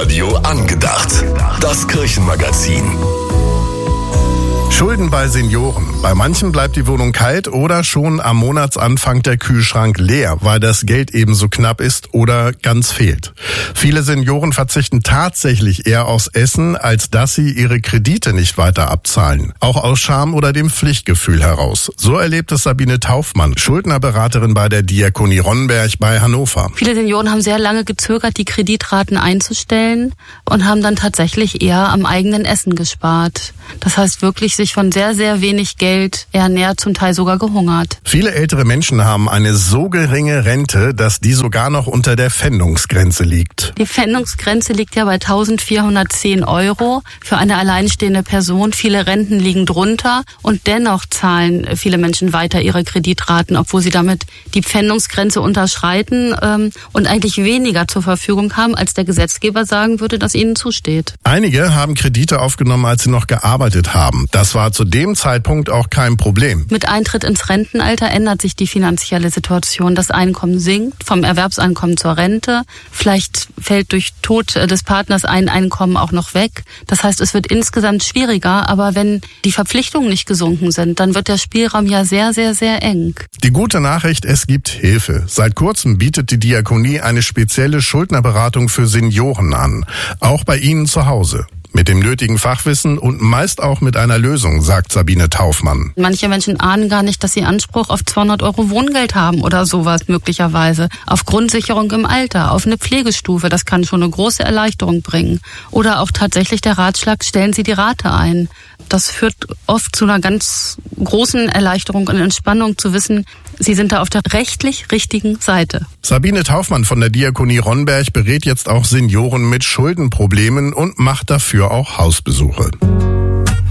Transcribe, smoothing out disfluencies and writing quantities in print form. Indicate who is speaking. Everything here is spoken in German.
Speaker 1: Live-Radio angedacht. Das Kirchenmagazin.
Speaker 2: Schulden bei Senioren. Bei manchen bleibt die Wohnung kalt oder schon am Monatsanfang der Kühlschrank leer, weil das Geld eben so knapp ist oder ganz fehlt. Viele Senioren verzichten tatsächlich eher aufs Essen, als dass sie ihre Kredite nicht weiter abzahlen. Auch aus Scham oder dem Pflichtgefühl heraus. So erlebt es Sabine Taufmann, Schuldnerberaterin bei der Diakonie Ronnberg bei Hannover.
Speaker 3: Viele Senioren haben sehr lange gezögert, die Kreditraten einzustellen und haben dann tatsächlich eher am eigenen Essen gespart. Das heißt wirklich sich von sehr, sehr wenig Geld ernährt, zum Teil sogar gehungert.
Speaker 2: Viele ältere Menschen haben eine so geringe Rente, dass die sogar noch unter der Pfändungsgrenze liegt.
Speaker 3: Die Pfändungsgrenze liegt ja bei 1.410 € für eine alleinstehende Person. Viele Renten liegen drunter und dennoch zahlen viele Menschen weiter ihre Kreditraten, obwohl sie damit die Pfändungsgrenze unterschreiten und eigentlich weniger zur Verfügung haben, als der Gesetzgeber sagen würde, dass ihnen zusteht.
Speaker 2: Einige haben Kredite aufgenommen, als sie noch gearbeitet haben. Das war zu dem Zeitpunkt auch kein Problem.
Speaker 3: Mit Eintritt ins Rentenalter ändert sich die finanzielle Situation. Das Einkommen sinkt, vom Erwerbseinkommen zur Rente. Vielleicht fällt durch Tod des Partners ein Einkommen auch noch weg. Das heißt, es wird insgesamt schwieriger. Aber wenn die Verpflichtungen nicht gesunken sind, dann wird der Spielraum ja sehr, sehr, sehr eng.
Speaker 2: Die gute Nachricht, es gibt Hilfe. Seit kurzem bietet die Diakonie eine spezielle Schuldnerberatung für Senioren an. Auch bei Ihnen zu Hause. Mit dem nötigen Fachwissen und meist auch mit einer Lösung, sagt Sabine Taufmann.
Speaker 3: Manche Menschen ahnen gar nicht, dass sie Anspruch auf 200 € Wohngeld haben oder sowas möglicherweise. Auf Grundsicherung im Alter, auf eine Pflegestufe, das kann schon eine große Erleichterung bringen. Oder auch tatsächlich der Ratschlag, stellen Sie die Rate ein. Das führt oft zu einer ganz großen Erleichterung und Entspannung zu wissen, Sie sind da auf der rechtlich richtigen Seite.
Speaker 2: Sabine Taufmann von der Diakonie Ronnberg berät jetzt auch Senioren mit Schuldenproblemen und macht dafür auch Hausbesuche.